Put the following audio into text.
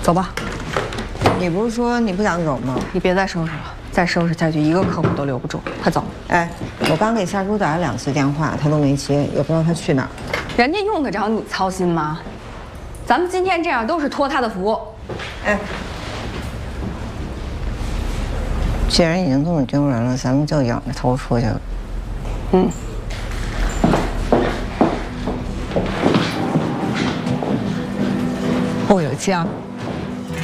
走吧。 你不是说你不想走吗？ 你别再收拾了，再收拾下去一个客户都留不住。快走！ 哎，我刚给夏叔打了2次电话，他都没接，也不知道他去哪儿。 人家用得着你操心吗？咱们今天这样都是托他的福。 哎，既然已经这么丢人了，咱们就仰着头出去。 嗯。 后有将。